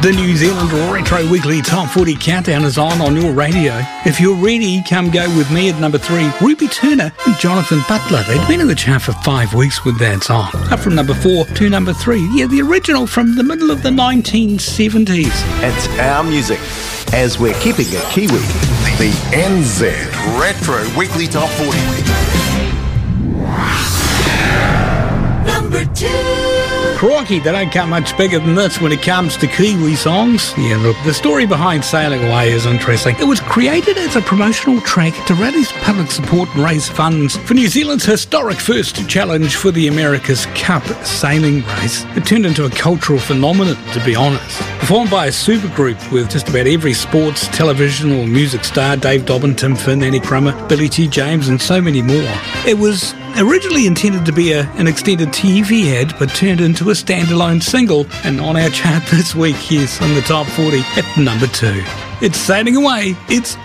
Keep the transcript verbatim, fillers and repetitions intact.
The New Zealand Retro Weekly Top forty Countdown is on on your radio. If you're ready, come go with me at number three. Ruby Turner and Jonathan Butler. They'd been in the chart for five weeks with that song. Up from number four to number three. Yeah, the original from the middle of the nineteen seventies. It's our music, as we're keeping it Kiwi. The N Z Retro Weekly Top forty. Number two. Crikey, they don't come much bigger than this when it comes to Kiwi songs. Yeah, look, the story behind Sailing Away is interesting. It was created as a promotional track to rally public support and raise funds for New Zealand's historic first challenge for the America's Cup sailing race. It turned into a cultural phenomenon, to be honest. Performed by a supergroup with just about every sports, television or music star, Dave Dobbin, Tim Finn, Annie Crummer, Billy T. James and so many more. It was originally intended to be a, an extended T V ad, but turned into a standalone single, and on our chart this week, yes, on the top forty at number two. It's Sailing Away. It's